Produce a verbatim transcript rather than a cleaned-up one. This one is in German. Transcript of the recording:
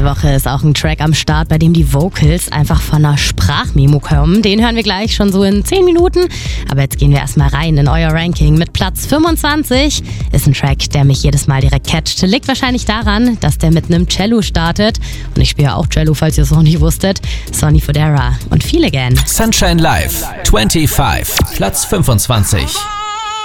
Diese Woche ist auch ein Track am Start, bei dem die Vocals einfach von einer Sprachmemo kommen. Den hören wir gleich schon so in zehn Minuten. Aber jetzt gehen wir erstmal rein in euer Ranking. Mit Platz fünfundzwanzig ist ein Track, der mich jedes Mal direkt catcht. Liegt wahrscheinlich daran, dass der mit einem Cello startet. Und ich spiele auch Cello, falls ihr es noch nicht wusstet. Sonny Fodera und Feel Again. Sunshine Live, fünfundzwanzig, Platz fünfundzwanzig.